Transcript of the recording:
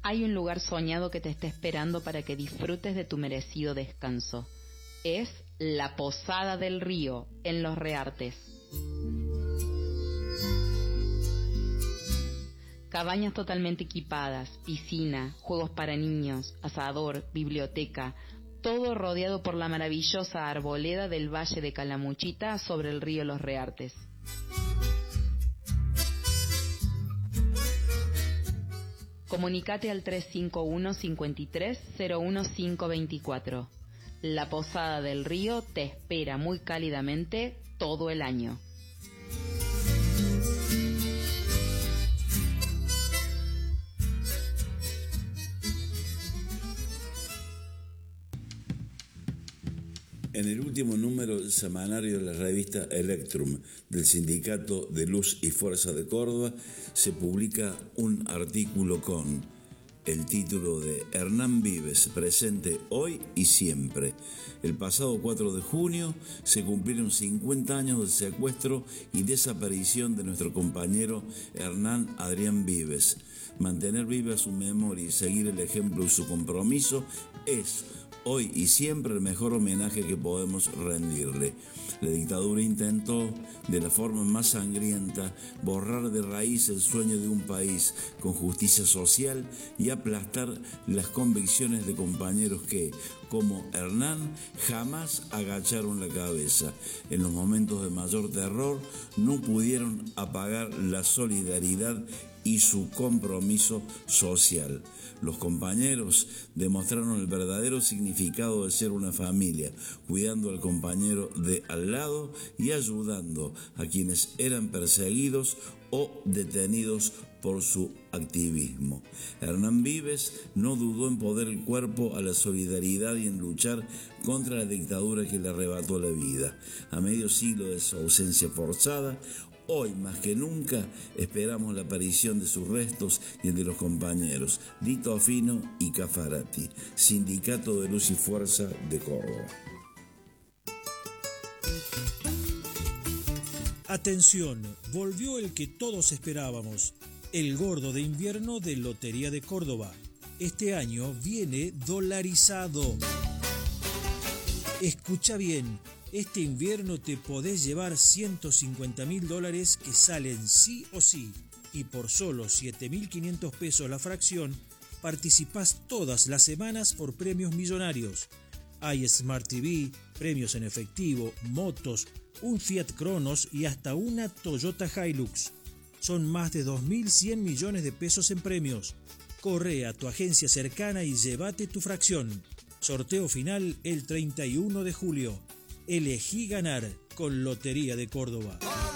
Hay un lugar soñado que te está esperando para que disfrutes de tu merecido descanso. Es la Posada del Río, en Los Reartes. Cabañas totalmente equipadas, piscina, juegos para niños, asador, biblioteca, todo rodeado por la maravillosa arboleda del Valle de Calamuchita sobre el río Los Reartes. Comunicate al 351-53-01524. La Posada del Río te espera muy cálidamente todo el año. En el último número del semanario de la revista Electrum del Sindicato de Luz y Fuerza de Córdoba se publica un artículo con el título de Hernán Vives, presente hoy y siempre. El pasado 4 de junio se cumplieron 50 años del secuestro y desaparición de nuestro compañero Hernán Adrián Vives. Mantener viva su memoria y seguir el ejemplo y su compromiso es hoy y siempre el mejor homenaje que podemos rendirle. La dictadura intentó, de la forma más sangrienta, borrar de raíz el sueño de un país con justicia social y aplastar las convicciones de compañeros que, como Hernán, jamás agacharon la cabeza. En los momentos de mayor terror no pudieron apagar la solidaridad y su compromiso social. Los compañeros demostraron el verdadero significado de ser una familia, cuidando al compañero de al lado y ayudando a quienes eran perseguidos o detenidos por su activismo. Hernán Vives no dudó en poner el cuerpo a la solidaridad y en luchar contra la dictadura que le arrebató la vida. A medio siglo de su ausencia forzada, hoy más que nunca esperamos la aparición de sus restos y el de los compañeros Dito Afino y Cafarati, Sindicato de Luz y Fuerza de Córdoba. Atención, volvió el que todos esperábamos, el gordo de invierno de Lotería de Córdoba. Este año viene dolarizado. Escucha bien. Este invierno te podés llevar $150.000 que salen sí o sí, y por solo 7.500 pesos la fracción participás todas las semanas por premios millonarios. Hay Smart TV, premios en efectivo, motos, un Fiat Cronos y hasta una Toyota Hilux. Son más de 2.100 millones de pesos en premios. Corre a tu agencia cercana y llévate tu fracción. Sorteo final el 31 de julio. Elegí ganar con Lotería de Córdoba.